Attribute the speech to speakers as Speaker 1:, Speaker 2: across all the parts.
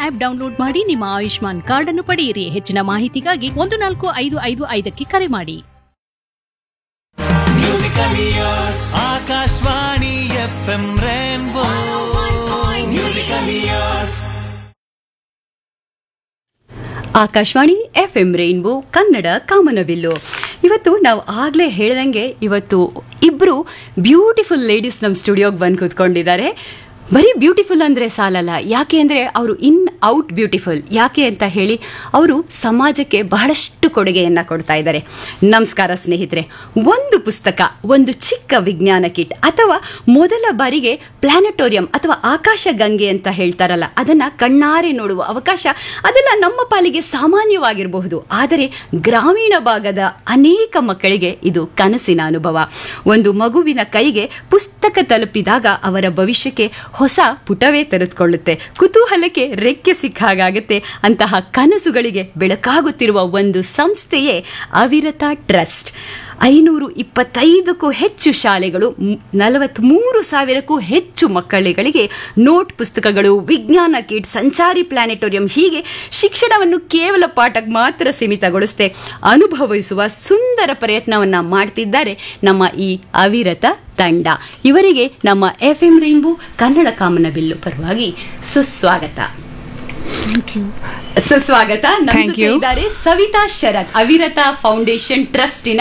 Speaker 1: App download ಮಾಡಿ ನಿಮ್ಮ Ayushman card ಅನ್ನು ಪಡೆಯಿರಿ. ಹೆಚ್ಚಿನ ಮಾಹಿತಿಗಾಗಿ 145555ಕ್ಕೆ ಕರೆ ಮಾಡಿ.
Speaker 2: Akashvani FM rainbow musical years.
Speaker 3: Akashvani FM rainbow Kannada ಕಾಮನಬಿಲ್ಲು. ಇವತ್ತು ನಾವು ಆಗಲೇ ಹೇಳ್ದಂಗೆ ಇವತ್ತು ಇಬ್ಬರು ಬ್ಯೂಟಿಫುಲ್ ಲೇಡೀಸ್ ನಮ್ಮ ಸ್ಟುಡಿಯೋಗೆ ಬಂದು ಕೂತ್ಕೊಂಡಿದ್ದಾರೆ. ಬರೀ ಬ್ಯೂಟಿಫುಲ್ ಅಂದರೆ ಸಾಲಲ್ಲ, ಯಾಕೆ ಅಂದರೆ ಅವರು ಇನ್ ಔಟ್ ಬ್ಯೂಟಿಫುಲ್. ಯಾಕೆ ಅಂತ ಹೇಳಿ ಅವರು ಸಮಾಜಕ್ಕೆ ಬಹಳಷ್ಟು ಕೊಡುಗೆಯನ್ನು ಕೊಡ್ತಾ ಇದ್ದಾರೆ. ನಮಸ್ಕಾರ ಸ್ನೇಹಿತರೆ. ಒಂದು ಪುಸ್ತಕ, ಒಂದು ಚಿಕ್ಕ ವಿಜ್ಞಾನ ಕಿಟ್ ಅಥವಾ ಮೊದಲ ಬಾರಿಗೆ ಪ್ಲಾನೆಟೋರಿಯಂ ಅಥವಾ ಆಕಾಶ ಗಂಗೆ ಅಂತ ಹೇಳ್ತಾರಲ್ಲ, ಅದನ್ನು ಕಣ್ಣಾರೆ ನೋಡುವ ಅವಕಾಶ ಅದೆಲ್ಲ ನಮ್ಮ ಪಾಲಿಗೆ ಸಾಮಾನ್ಯವಾಗಿರಬಹುದು. ಆದರೆ ಗ್ರಾಮೀಣ ಭಾಗದ ಅನೇಕ ಮಕ್ಕಳಿಗೆ ಇದು ಕನಸಿನ ಅನುಭವ. ಒಂದು ಮಗುವಿನ ಕೈಗೆ ಪುಸ್ತಕ ತಲುಪಿದಾಗ ಅವರ ಭವಿಷ್ಯಕ್ಕೆ ಹೊಸ ಪುಟವೇ ತೆರೆದುಕೊಳ್ಳುತ್ತೆ, ಕುತೂಹಲಕ್ಕೆ ರೆಕ್ಕೆ ಸಿಕ್ಕಾಗುತ್ತೆ. ಅಂತಹ ಕನಸುಗಳಿಗೆ ಬೆಳಕಾಗುತ್ತಿರುವ ಒಂದು ಸಂಸ್ಥೆಯೇ ಅವಿರತ ಟ್ರಸ್ಟ್. 525ಕ್ಕೂ ಹೆಚ್ಚು ಶಾಲೆಗಳು, 43,000ಕ್ಕೂ ಹೆಚ್ಚು ಮಕ್ಕಳುಗಳಿಗೆ ನೋಟ್ ಪುಸ್ತಕಗಳು, ವಿಜ್ಞಾನ ಕಿಟ್, ಸಂಚಾರಿ ಪ್ಲಾನೆಟೋರಿಯಂ, ಹೀಗೆ ಶಿಕ್ಷಣವನ್ನು ಕೇವಲ ಪಾಠಕ್ಕೆ ಮಾತ್ರ ಸೀಮಿತಗೊಳಿಸದೆ ಅನುಭವಿಸುವ ಸುಂದರ ಪ್ರಯತ್ನವನ್ನು ಮಾಡ್ತಿದ್ದಾರೆ ನಮ್ಮ ಈ ಅವಿರತ ತಂಡ. ಇವರಿಗೆ ನಮ್ಮ FM ರೈನ್ಬೋ ಕನ್ನಡ ಕಾಮನಬಿಲ್ಲು ಪರವಾಗಿ ಸುಸ್ವಾಗತ. ಸುಸ್ವಾಗತ. ನಮ್ಮ ಜೊತೆ ಇದ್ದಾರೆ ಸವಿತಾ ಶರತ್, ಅವಿರತ ಫೌಂಡೇಶನ್ ಟ್ರಸ್ಟಿನ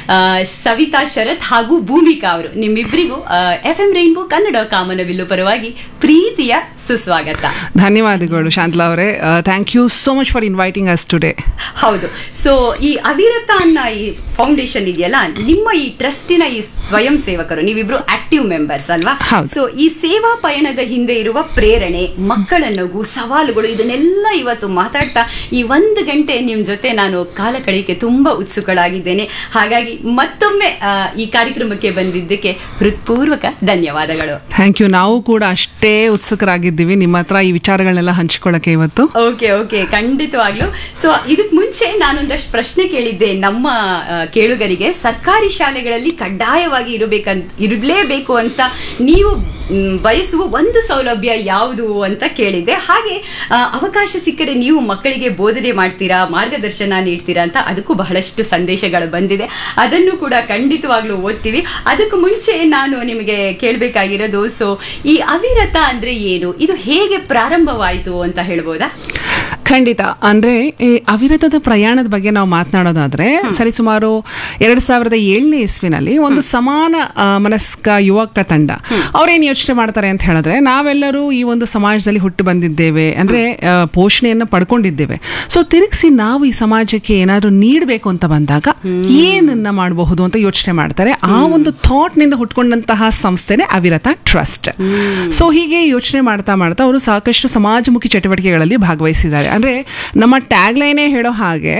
Speaker 3: ಸವಿತಾ ಶರತ್ ಹಾಗೂ ಭೂಮಿಕಾ ಅವರು. ನಿಮ್ಮಿಬ್ಬರಿಗೂ FM ರೈನ್ಬೋ ಕನ್ನಡ ಕಾಮನಬಿಲ್ಲು ಪರವಾಗಿ ಪ್ರೀತಿಯ ಸುಸ್ವಾಗತ.
Speaker 4: ಧನ್ಯವಾದಗಳು ಶಾಂತಲಾ ಅವರೇ. Thank you so much for inviting us today.
Speaker 3: ಹೌದು. ಸೊ ಈ ಅವಿರತ ಅನ್ನೋ ಈ ಫೌಂಡೇಶನ್ ಇದೆಯಲ್ಲ, ನಿಮ್ಮ ಈ ಟ್ರಸ್ಟಿನ ಈ ಸ್ವಯಂ ಸೇವಕರು, ನೀವಿಬ್ರು ಆಕ್ಟಿವ್ ಮೆಂಬರ್ಸ್ ಅಲ್ವಾ? ಸೊ ಈ ಸೇವಾ ಪಯಣದ ಹಿಂದೆ ಇರುವ ಪ್ರೇರಣೆ, ಮಕ್ಕಳ ನಗು, ಸವಾಲುಗಳು, ಇದನ್ನೆಲ್ಲ ಇವತ್ತು ಮಾತಾಡ್ತಾ ಈ 1 ಗಂಟೆ ನಿಮ್ ಜೊತೆ ನಾನು ಕಾಲ ಕಳೆಯಕ್ಕೆ ತುಂಬಾ ಉತ್ಸುಕಳಾಗಿದ್ದೇನೆ. ಹಾಗಾಗಿ ಮತ್ತೊಮ್ಮೆ ಈ ಕಾರ್ಯಕ್ರಮಕ್ಕೆ ಬಂದಿದ್ದಕ್ಕೆ ಹೃತ್ಪೂರ್ವಕ ಧನ್ಯವಾದಗಳು.
Speaker 4: Thank you. ನಾವು ಕೂಡ ಅಷ್ಟೇ ಉತ್ಸುಕರಾಗಿದ್ದೀವಿ ನಿಮ್ಮ ಹತ್ರ ಈ ವಿಚಾರಗಳನ್ನೆಲ್ಲ ಹಂಚಿಕೊಳ್ಳಕ್ಕೆ ಇವತ್ತು.
Speaker 3: ಓಕೆ, ಖಂಡಿತವಾಗ್ಲು. ಸೊ ಇದಕ್ ಮುಂಚೆ ನಾನೊಂದಷ್ಟು ಪ್ರಶ್ನೆ ಕೇಳಿದ್ದೆ ನಮ್ಮ ಕೇಳುಗರಿಗೆ. ಸರ್ಕಾರಿ ಶಾಲೆಗಳಲ್ಲಿ ಕಡ್ಡಾಯವಾಗಿ ಇರಲೇಬೇಕು ಅಂತ ನೀವು ಬಯಸುವ ಒಂದು ಸೌಲಭ್ಯ ಯಾವುದು ಅಂತ ಕೇಳಿದ್ದೆ. ಹಾಗೆ ಅವಕಾಶ ಸಿಕ್ಕರೆ ನೀವು ಮಕ್ಕಳಿಗೆ ಬೋಧನೆ ಮಾಡ್ತೀರಾ, ಮಾರ್ಗದರ್ಶನ ನೀಡ್ತೀರಾ ಅಂತ ಅದಕ್ಕೂ ಬಹಳಷ್ಟು ಸಂದೇಶಗಳು ಬಂದಿದೆ. ಅದನ್ನು ಕೂಡ ಖಂಡಿತವಾಗ್ಲೂ ಓದ್ತೀವಿ. ಅದಕ್ಕೂ ಮುಂಚೆ ನಾನು ನಿಮಗೆ ಕೇಳಬೇಕಾಗಿರೋದು, ಸೊ ಈ ಅವಿರತ ಅಂದ್ರೆ ಏನು, ಇದು ಹೇಗೆ ಪ್ರಾರಂಭವಾಯಿತು ಅಂತ ಹೇಳ್ಬೋದಾ?
Speaker 4: ಖಂಡಿತ. ಅಂದ್ರೆ ಈ ಅವಿರತದ ಪ್ರಯಾಣದ ಬಗ್ಗೆ ನಾವು ಮಾತನಾಡೋದಾದ್ರೆ ಸರಿಸುಮಾರು 2007ನೇ ಇಸ್ವಿನಲ್ಲಿ ಒಂದು ಸಮಾನ ಮನಸ್ಕ ಯುವಕ ತಂಡ ಅವ್ರೇನ್ ಯೋಚನೆ ಮಾಡ್ತಾರೆ ಅಂತ ಹೇಳಿದ್ರೆ, ನಾವೆಲ್ಲರೂ ಈ ಒಂದು ಸಮಾಜದಲ್ಲಿ ಹುಟ್ಟು ಬಂದಿದ್ದೇವೆ, ಅಂದ್ರೆ ಪೋಷಣೆಯನ್ನು ಪಡ್ಕೊಂಡಿದ್ದೇವೆ. ಸೊ ತಿರುಗಿಸಿ ನಾವು ಈ ಸಮಾಜಕ್ಕೆ ಏನಾದ್ರು ನೀಡಬೇಕು ಅಂತ ಬಂದಾಗ ಏನನ್ನ ಮಾಡಬಹುದು ಅಂತ ಯೋಚನೆ ಮಾಡ್ತಾರೆ. ಆ ಒಂದು ಥಾಟ್ ನಿಂದ ಹುಟ್ಕೊಂಡಂತಹ ಸಂಸ್ಥೆನೆ ಅವಿರತ ಟ್ರಸ್ಟ್. ಸೊ ಹೀಗೆ ಯೋಚನೆ ಮಾಡ್ತಾ ಮಾಡ್ತಾ ಅವರು ಸಾಕಷ್ಟು ಸಮಾಜಮುಖಿ ಚಟುವಟಿಕೆಗಳಲ್ಲಿ ಭಾಗವಹಿಸಿದ್ದಾರೆ. ಅಂದ್ರೆ ನಮ್ಮ ಟ್ಯಾಗ್ ಲೈನೇ ಹೇಳೋ ಹಾಗೆ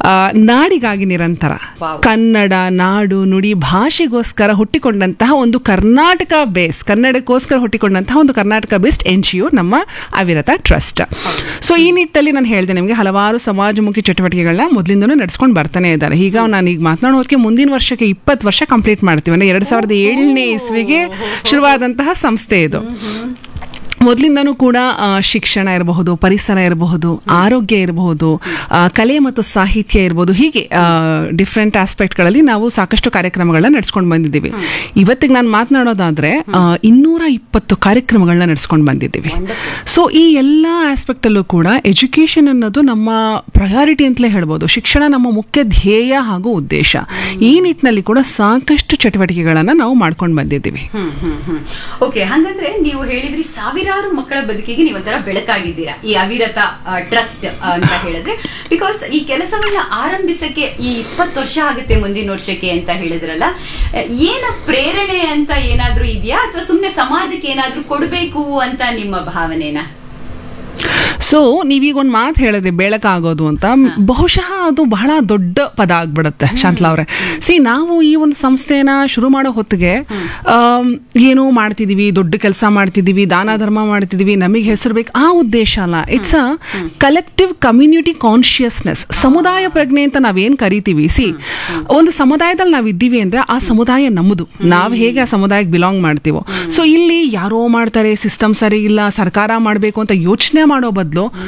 Speaker 4: ನಾಡಿಗಾಗಿ ನಿರಂತರ, ಕನ್ನಡ ನಾಡು ನುಡಿ ಭಾಷೆಗೋಸ್ಕರ ಹುಟ್ಟಿಕೊಂಡಂತಹ ಒಂದು ಕರ್ನಾಟಕ ಬೇಸ್, ಕನ್ನಡಕ್ಕೋಸ್ಕರ ಹುಟ್ಟಿಕೊಂಡಂತಹ ಒಂದು ಕರ್ನಾಟಕ ಬೇಸ್ಡ್ NGO ನಮ್ಮ ಅವಿರತ ಟ್ರಸ್ಟ್. ಸೊ ಈ ನಿಟ್ಟಲ್ಲಿ ನಾನು ಹೇಳಿದೆ ನಿಮಗೆ ಹಲವಾರು ಸಮಾಜಮುಖಿ ಚಟುವಟಿಕೆಗಳನ್ನ ಮೊದಲಿಂದನೂ ನಡೆಸ್ಕೊಂಡು ಬರ್ತಾನೆ ಇದ್ದಾರೆ. ಈಗ ನಾನೀಗ ಮಾತನಾಡೋದಕ್ಕೆ ಮುಂದಿನ ವರ್ಷಕ್ಕೆ 20 ವರ್ಷ ಕಂಪ್ಲೀಟ್ ಮಾಡ್ತೀವಿ. ಅಂದ್ರೆ 2007ನೇ ಇಸ್ವಿಗೆ ಶುರುವಾದಂತಹ ಸಂಸ್ಥೆ ಇದು. ಮೊದಲಿಂದನೂ ಕೂಡ ಶಿಕ್ಷಣ ಇರಬಹುದು, ಪರಿಸರ ಇರಬಹುದು, ಆರೋಗ್ಯ ಇರಬಹುದು, ಕಲೆ ಮತ್ತು ಸಾಹಿತ್ಯ ಇರಬಹುದು, ಹೀಗೆ ಡಿಫ್ರೆಂಟ್ ಆಸ್ಪೆಕ್ಟ್ಗಳಲ್ಲಿ ನಾವು ಸಾಕಷ್ಟು ಕಾರ್ಯಕ್ರಮಗಳನ್ನ ನಡೆಸ್ಕೊಂಡು ಬಂದಿದ್ದೀವಿ. ಇವತ್ತಿಗೆ ನಾನು ಮಾತನಾಡೋದಾದ್ರೆ 220 ಕಾರ್ಯಕ್ರಮಗಳನ್ನ ನಡೆಸ್ಕೊಂಡು ಬಂದಿದ್ದೀವಿ. ಸೊ ಈ ಎಲ್ಲ ಆಸ್ಪೆಕ್ಟ್ ಅಲ್ಲೂ ಕೂಡ ಎಜುಕೇಶನ್ ಅನ್ನೋದು ನಮ್ಮ ಪ್ರಯಾರಿಟಿ ಅಂತಲೇ ಹೇಳ್ಬೋದು. ಶಿಕ್ಷಣ ನಮ್ಮ ಮುಖ್ಯ ಧ್ಯೇಯ ಹಾಗೂ ಉದ್ದೇಶ. ಈ ನಿಟ್ಟಿನಲ್ಲಿ ಕೂಡ ಸಾಕಷ್ಟು ಚಟುವಟಿಕೆಗಳನ್ನ ನಾವು ಮಾಡ್ಕೊಂಡು ಬಂದಿದ್ದೀವಿ.
Speaker 3: ಓಕೆ, ಹಾಗಂದ್ರೆ ನೀವು ಹೇಳಿದ್ರಿ ಸಾವಿರಾರು ಮಕ್ಕಳ ಬದುಕಿಗೆ ನೀವು ಒಂಥರ ಬೆಳಕಾಗಿದ್ದೀರಾ ಈ ಅವಿರತ ಟ್ರಸ್ಟ್ ಅಂತ ಹೇಳಿದ್ರೆ. ಬಿಕಾಸ್ ಈ ಕೆಲಸವನ್ನ ಆರಂಭಿಸಕ್ಕೆ ಈ 20 ವರ್ಷ ಆಗುತ್ತೆ ಮುಂದಿನ ವರ್ಷಕ್ಕೆ ಅಂತ ಹೇಳಿದ್ರಲ್ಲ, ಏನ ಪ್ರೇರಣೆ ಅಂತ ಏನಾದ್ರೂ ಇದೆಯಾ, ಅಥವಾ ಸುಮ್ಮನೆ ಸಮಾಜಕ್ಕೆ ಏನಾದ್ರೂ ಕೊಡಬೇಕು ಅಂತ ನಿಮ್ಮ ಭಾವನೆನಾ?
Speaker 4: ಸೊ ನೀವೀಗ ಒಂದು ಮಾತು ಹೇಳಿದ್ರಿ ಬೆಳಕಾಗೋದು ಅಂತ, ಬಹುಶಃ ಅದು ಬಹಳ ದೊಡ್ಡ ಪದ ಆಗ್ಬಿಡುತ್ತೆ ಶಾಂತಲಾ ಅವರೇ. ನಾವು ಈ ಒಂದು ಸಂಸ್ಥೆನ ಶುರು ಮಾಡೋ ಹೊತ್ತಿಗೆ ಏನೋ ಮಾಡ್ತಿದೀವಿ, ದೊಡ್ಡ ಕೆಲಸ ಮಾಡ್ತಿದೀವಿ, ದಾನ ಧರ್ಮ ಮಾಡ್ತಿದೀವಿ, ನಮಗೆ ಹೆಸರು ಬೇಕು, ಆ ಉದ್ದೇಶ ಅಲ್ಲ. It's a collective community consciousness, ಸಮುದಾಯ ಪ್ರಜ್ಞೆ ಅಂತ ನಾವೇನ್ ಕರಿತೀವಿ. ಒಂದು ಸಮುದಾಯದಲ್ಲಿ ನಾವ್ ಇದ್ದೀವಿ ಅಂದ್ರೆ ಆ ಸಮುದಾಯ ನಮ್ಮದು, ನಾವ್ ಹೇಗೆ ಆ ಸಮುದಾಯಕ್ಕೆ ಬಿಲಾಂಗ್ ಮಾಡ್ತೀವೋ. ಸೊ ಇಲ್ಲಿ ಯಾರೋ ಮಾಡ್ತಾರೆ, ಸಿಸ್ಟಮ್ ಸರಿ ಇಲ್ಲ, ಸರ್ಕಾರ ಮಾಡಬೇಕು ಅಂತ ಯೋಚನೆ ಮಾಡೋ ಬದಲು